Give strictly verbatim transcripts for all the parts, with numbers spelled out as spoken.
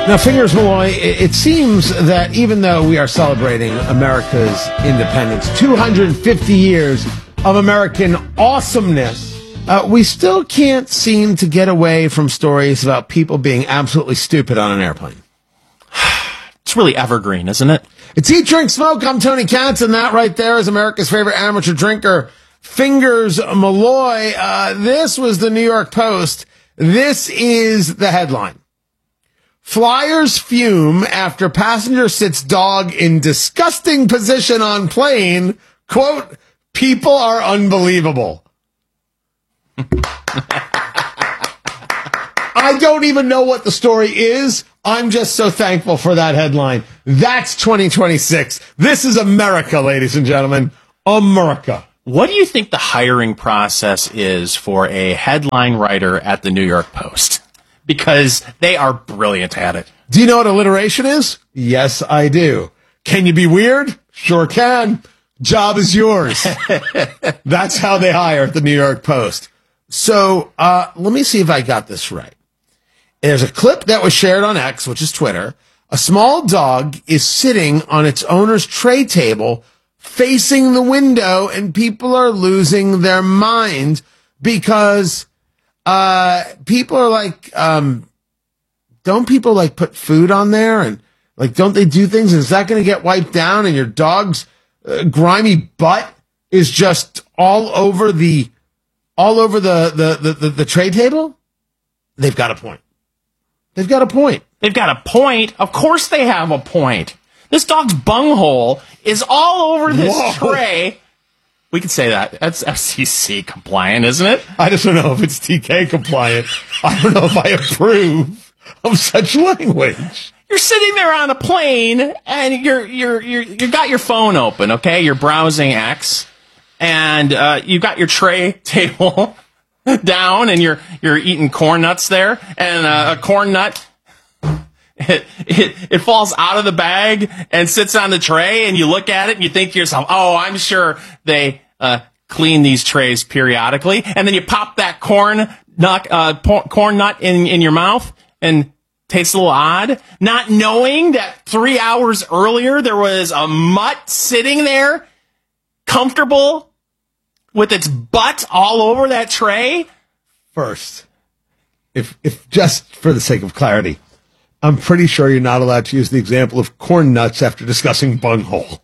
Now, Fingers Malloy, it, it seems that even though we are celebrating America's independence, two hundred fifty years of American awesomeness, uh, we still can't seem to get away from stories about people being absolutely stupid on an airplane. It's really evergreen, isn't it? It's Eat, Drink, Smoke. I'm Tony Katz, and that right there is America's favorite amateur drinker, Fingers Malloy. Uh, this was the New York Post. This is the headline. Flyers fume after passenger sits dog in disgusting position on plane. Quote, people are unbelievable. I don't even know what the story is. I'm just so thankful for that headline. That's twenty twenty-six. This is America, ladies and gentlemen. America. What do you think the hiring process is for a headline writer at the New York Post? Because they are brilliant at it. Do you know what alliteration is? Yes, I do. Can you be weird? Sure can. Job is yours. That's how they hire at the New York Post. So uh, let me see if I got this right. There's a clip that was shared on X, which is Twitter. A small dog is sitting on its owner's tray table facing the window, and people are losing their mind because uh, people are like, um, don't people like put food on there? And like, don't they do things? And is that going to get wiped down? And your dog's uh, grimy butt is just all over the, all over the, the, the, the, the tray table? They've got a point. They've got a point. They've got a point. Of course they have a point. This dog's bunghole is all over this Whoa. tray. We can say that. That's F C C compliant, isn't it? I just don't know if it's T K compliant. I don't know if I approve of such language. You're sitting there on a plane and you're you're you're you got your phone open, okay? You're browsing X, and uh, you got your tray table down, and you're you're eating corn nuts there, and uh, a corn nut. It, it it falls out of the bag and sits on the tray, and you look at it and you think to yourself, oh, I'm sure they uh, clean these trays periodically. And then you pop that corn nut, uh, por- corn nut in, in your mouth and tastes a little odd, not knowing that three hours earlier there was a mutt sitting there comfortable with its butt all over that tray. First, if if just for the sake of clarity, I'm pretty sure you're not allowed to use the example of corn nuts after discussing bunghole.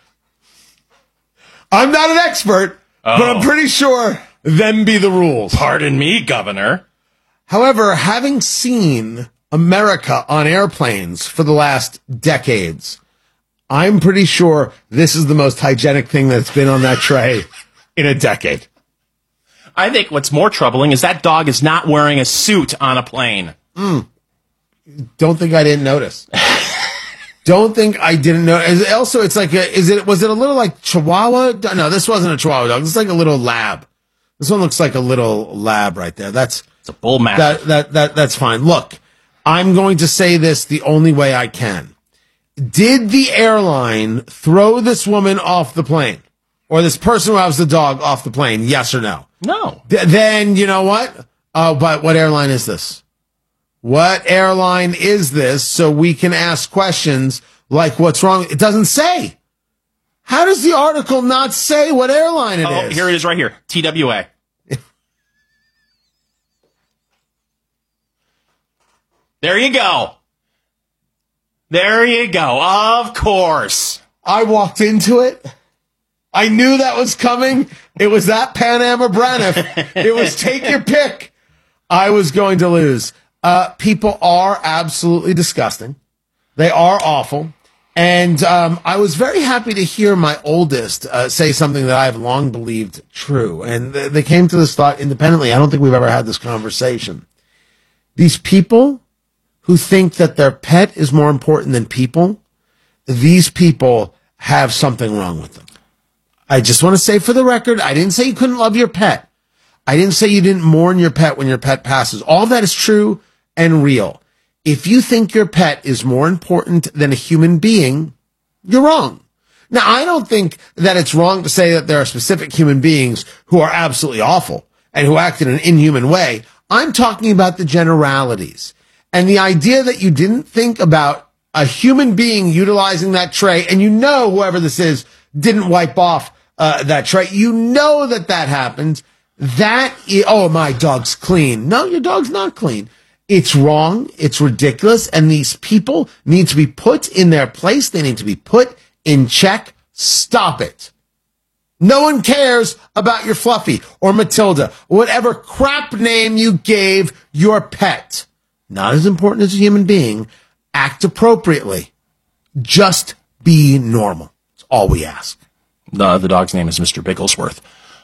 I'm not an expert, oh. but I'm pretty sure them be the rules. Pardon me, Governor. However, having seen America on airplanes for the last decades, I'm pretty sure this is the most hygienic thing that's been on that tray in a decade. I think what's more troubling is that dog is not wearing a suit on a plane. Mm. Don't think I didn't notice. Don't think I didn't know. Also, it's like, a, is it, was it a little like Chihuahua? No, this wasn't a Chihuahua dog. This is like a little lab. This one looks like a little lab right there. That's, it's a bull mastiff. That, that, that, that's fine. Look, I'm going to say this the only way I can. Did the airline throw this woman off the plane? Or this person who has the dog off the plane? Yes or no? No. Th- then, you know what? Uh, but what airline is this? What airline is this? So we can ask questions like, what's wrong? It doesn't say. How does the article not say what airline it oh, is? Here it is right here. T W A. There you go. There you go. Of course. I walked into it. I knew that was coming. It was that Pan Am or Braniff. It was take your pick. I was going to lose. Uh, people are absolutely disgusting. They are awful. And um, I was very happy to hear my oldest uh, say something that I have long believed true. And th- they came to this thought independently. I don't think we've ever had this conversation. These people who think that their pet is more important than people, these people have something wrong with them. I just want to say for the record, I didn't say you couldn't love your pet. I didn't say you didn't mourn your pet when your pet passes. All of that is true and real. If you think your pet is more important than a human being, you're wrong. Now, I don't think that it's wrong to say that there are specific human beings who are absolutely awful and who act in an inhuman way. I'm talking about the generalities. And the idea that you didn't think about a human being utilizing that tray, and you know whoever this is didn't wipe off uh, that tray. You know that that happens. That is, oh, my dog's clean. No, your dog's not clean. It's wrong. It's ridiculous. And these people need to be put in their place. They need to be put in check. Stop it. No one cares about your Fluffy or Matilda, or whatever crap name you gave your pet. Not as important as a human being. Act appropriately. Just be normal. That's all we ask. The, the dog's name is Mister Bigglesworth.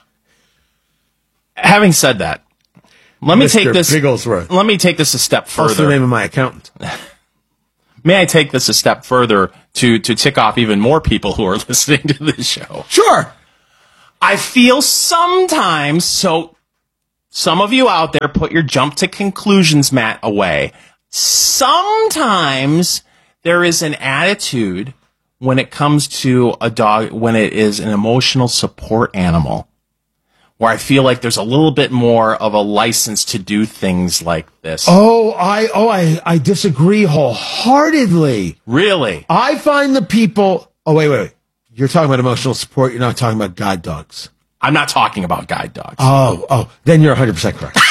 Having said that, let me Mister take this. Bigglesworth. Let me take this a step further. That's the name of my accountant. May I take this a step further to to tick off even more people who are listening to this show? Sure. I feel sometimes, so some of you out there, put your jump to conclusions mat away. Sometimes there is an attitude when it comes to a dog, when it is an emotional support animal, where I feel like there's a little bit more of a license to do things like this. Oh, I oh I, I disagree wholeheartedly. Really? I find the people oh wait, wait, wait. You're talking about emotional support, you're not talking about guide dogs. I'm not talking about guide dogs. Oh, oh, then you're one hundred percent correct.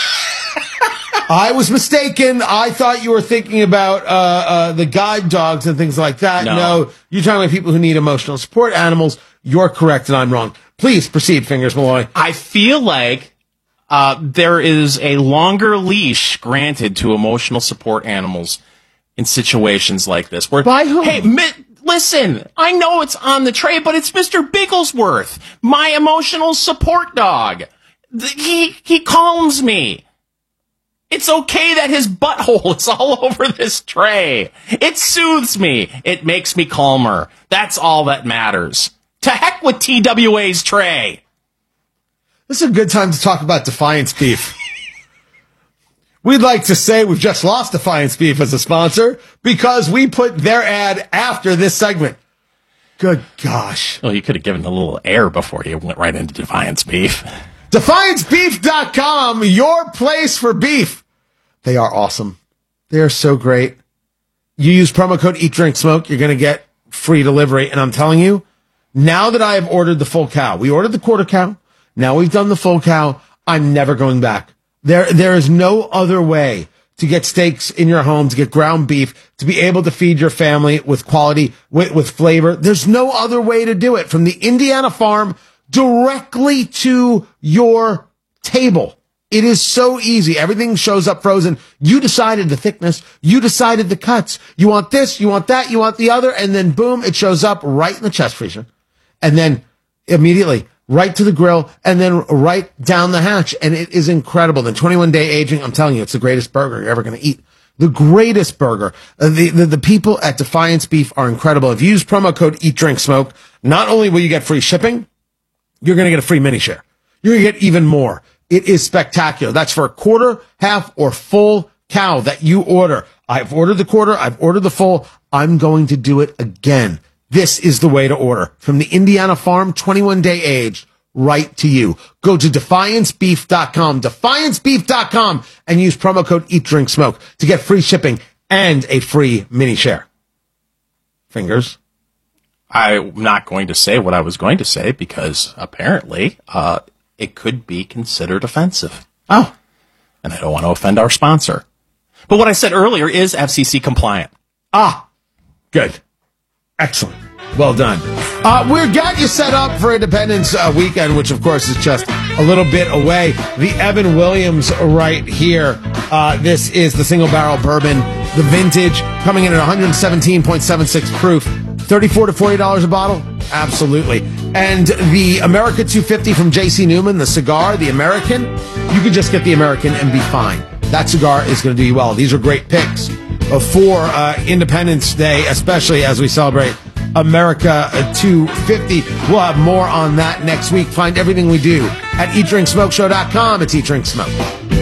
I was mistaken. I thought you were thinking about uh, uh, the guide dogs and things like that. No. no, you're talking about people who need emotional support animals. You're correct and I'm wrong. Please proceed, Fingers Malloy. I feel like uh, there is a longer leash granted to emotional support animals in situations like this. Where, by whom? Hey, mi- listen, I know it's on the tray, but it's Mister Bigglesworth, my emotional support dog. Th- He he calms me. It's okay that his butthole is all over this tray. It soothes me. It makes me calmer. That's all that matters. To heck with T W A's tray. This is a good time to talk about Defiance Beef. We'd like to say we've just lost Defiance Beef as a sponsor because we put their ad after this segment. Good gosh. Well, you could have given a little air before you went right into Defiance Beef. Defiance Beef dot com, your place for beef. They are awesome. They are so great. You use promo code Eat Drink Smoke, you're going to get free delivery. And I'm telling you, now that I have ordered the full cow, we ordered the quarter cow, now we've done the full cow, I'm never going back. There, there is no other way to get steaks in your home, to get ground beef, to be able to feed your family with quality, with, with flavor. There's no other way to do it. From the Indiana farm directly to your table. It is so easy. Everything shows up frozen. You decided the thickness. You decided the cuts. You want this, you want that, you want the other, and then boom, it shows up right in the chest freezer. And then immediately right to the grill, and then right down the hatch. And it is incredible. The twenty-one day aging, I'm telling you, it's the greatest burger you're ever going to eat. The greatest burger. Uh, the, the, the people at Defiance Beef are incredible. If you use promo code Eat Drink Smoke, not only will you get free shipping, you're going to get a free mini share. You're going to get even more. It is spectacular. That's for a quarter, half, or full cow that you order. I've ordered the quarter. I've ordered the full. I'm going to do it again. This is the way to order. From the Indiana farm, twenty-one day aged, right to you. Go to Defiance Beef dot com, Defiance Beef dot com, and use promo code Eat Drink Smoke to get free shipping and a free mini share. Fingers. I'm not going to say what I was going to say because apparently uh, it could be considered offensive. Oh. And I don't want to offend our sponsor. But what I said earlier is F C C compliant. Ah, good. Excellent. Well done. Uh, we've got you set up for Independence uh, Weekend, which, of course, is just a little bit away. The Evan Williams right here. Uh, this is the single barrel bourbon, the vintage, coming in at one seventeen point seven six proof. thirty-four to forty dollars a bottle? Absolutely. And the America two fifty from J C Newman, the cigar, the American, you could just get the American and be fine. That cigar is going to do you well. These are great picks for uh, Independence Day, especially as we celebrate America two fifty. We'll have more on that next week. Find everything we do at eat drink smoke show dot com. It's Eat Drink Smoke.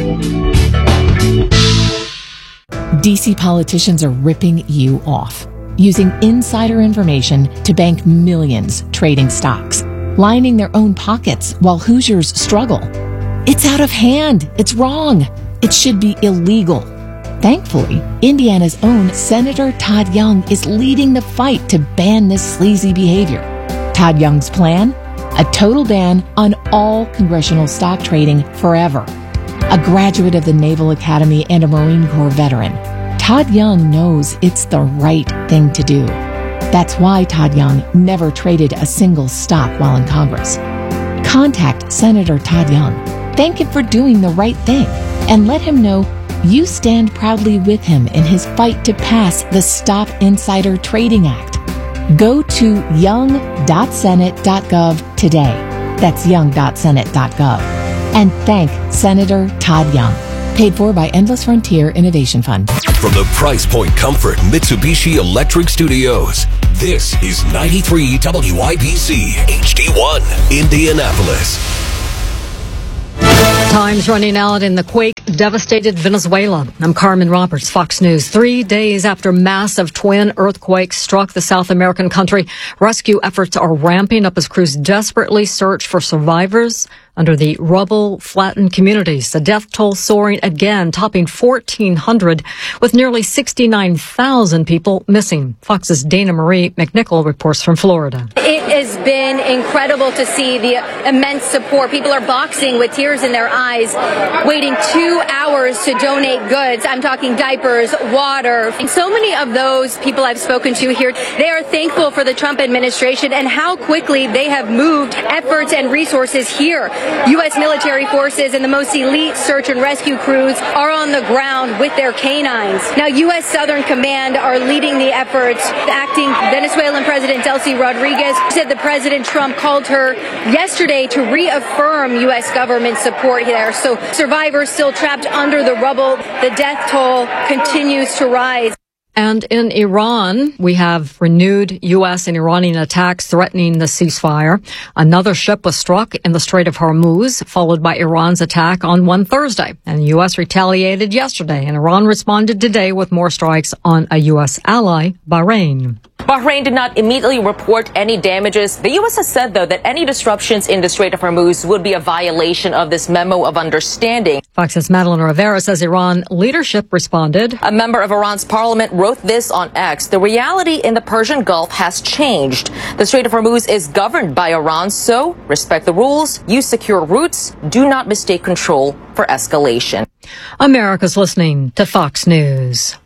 D C politicians are ripping you off, using insider information to bank millions trading stocks, lining their own pockets while Hoosiers struggle. It's out of hand. It's wrong. It should be illegal. Thankfully, Indiana's own Senator Todd Young is leading the fight to ban this sleazy behavior. Todd Young's plan? A total ban on all congressional stock trading forever. A graduate of the Naval Academy and a Marine Corps veteran, Todd Young knows it's the right thing to do. That's why Todd Young never traded a single stock while in Congress. Contact Senator Todd Young, thank him for doing the right thing, and let him know you stand proudly with him in his fight to pass the Stop Insider Trading Act. Go to young dot senate dot gov today. That's young dot senate dot gov. And thank Senator Todd Young. Paid for by Endless Frontier Innovation Fund. From the Price Point Comfort Mitsubishi Electric Studios, this is ninety-three W I B C H D one, Indianapolis. Time's running out in the quake-devastated Venezuela. I'm Carmen Roberts, Fox News. Three days after massive twin earthquakes struck the South American country, rescue efforts are ramping up as crews desperately search for survivors under the rubble-flattened communities. The death toll soaring again, topping fourteen hundred, with nearly sixty-nine thousand people missing. Fox's Dana Marie McNichol reports from Florida. It has been incredible to see the immense support. People are boxing with tears in their eyes, waiting two hours to donate goods. I'm talking diapers, water. And so many of those people I've spoken to here, they are thankful for the Trump administration and how quickly they have moved efforts and resources here. U S military forces and the most elite search and rescue crews are on the ground with their canines. Now, U S Southern Command are leading the efforts. Acting Venezuelan President Delcy Rodriguez said that President Trump called her yesterday to reaffirm U S government support there. So survivors still trapped under the rubble. The death toll continues to rise. And in Iran, we have renewed U S and Iranian attacks threatening the ceasefire. Another ship was struck in the Strait of Hormuz, followed by Iran's attack on one Thursday. And the U S retaliated yesterday, and Iran responded today with more strikes on a U S ally, Bahrain. Bahrain did not immediately report any damages. The U S has said, though, that any disruptions in the Strait of Hormuz would be a violation of this memo of understanding. Fox's Madeline Rivera says Iran leadership responded. A member of Iran's parliament wrote this on X. The reality in the Persian Gulf has changed. The Strait of Hormuz is governed by Iran, so respect the rules, use secure routes, do not mistake control for escalation. America's listening to Fox News.